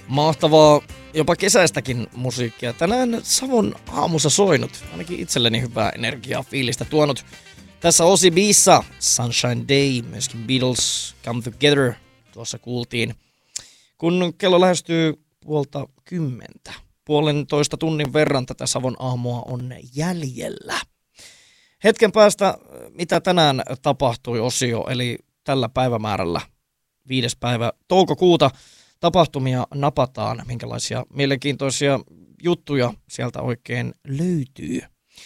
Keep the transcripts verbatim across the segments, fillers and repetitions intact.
Mahtavaa, jopa kesäistäkin musiikkia. Tänään Savon aamussa soinut, ainakin itselleni hyvää energiaa, fiilistä tuonut. Tässä Ozzy Bissa, Sunshine Day, myöskin Beatles, Come Together, tuossa kuultiin. Kun kello lähestyy puolta kymmentä, puolentoista tunnin verran tätä Savon aamua on jäljellä. Hetken päästä, mitä tänään tapahtui osio, eli tällä päivämäärällä, viides päivä toukokuuta, tapahtumia napataan, minkälaisia mielenkiintoisia juttuja sieltä oikein löytyy.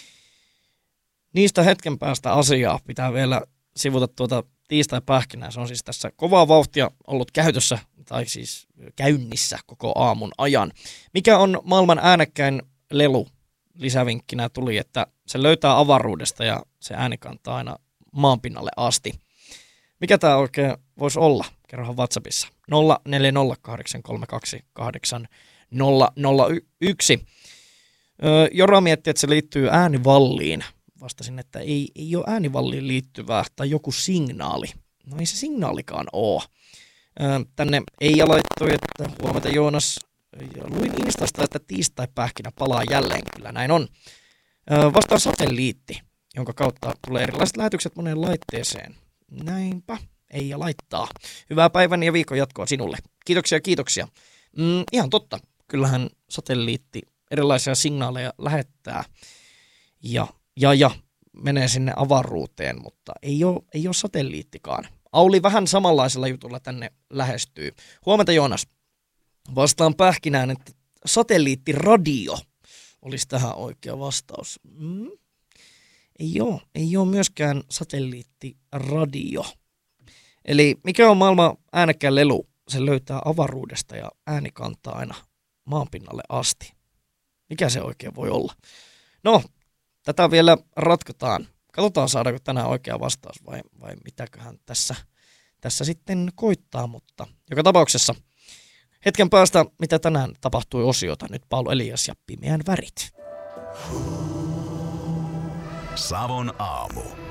Niistä hetken päästä asiaa pitää vielä sivuta tuota tiistai-pähkinää. Se on siis tässä kovaa vauhtia ollut käytössä, tai siis käynnissä koko aamun ajan. Mikä on maailman äänekkäin lelu? Lisävinkkinä tuli, että se löytää avaruudesta ja se ääni kantaa aina maanpinnalle asti. Mikä tämä oikein voisi olla? Kerrohan WhatsAppissa. nolla neljä nolla kahdeksan kolme kaksi kahdeksan nolla nolla yksi. Öö, Jora mietti, että se liittyy äänivalliin. Vastasin, että ei, ei ole äänivalliin liittyvää tai joku signaali. No ei se signaalikaan ole. Öö, tänne Eija laittoi, että huomenta Joonas. Ja luin Instasta, että tiistai-pähkinä palaa jälleen. Kyllä näin on. Öö, vastaan satelliitti, jonka kautta tulee erilaiset lähetykset moneen laitteeseen. Näinpä. Eija laittaa. Hyvää päivän ja viikon jatkoa sinulle. Kiitoksia, kiitoksia. Mm, ihan totta. Kyllähän satelliitti erilaisia signaaleja lähettää ja, ja, ja menee sinne avaruuteen, mutta ei ole, ei ole satelliittikaan. Auli vähän samanlaisella jutulla tänne lähestyy. Huomenta Joonas. Vastaan pähkinään, että satelliittiradio olisi tähän oikea vastaus. Mm. Ei ole, ei ole myöskään satelliittiradio. Eli mikä on maailman äänekkään lelu? Se löytää avaruudesta ja ääni kantaa aina maanpinnalle asti. Mikä se oikein voi olla? No, tätä vielä ratkotaan. Katsotaan saadaanko tänään oikea vastaus vai, vai mitäköhän tässä, tässä sitten koittaa. Mutta joka tapauksessa hetken päästä, mitä tänään tapahtui osiota. Nyt Paolo Elias ja Pimeän värit. Savon aamu.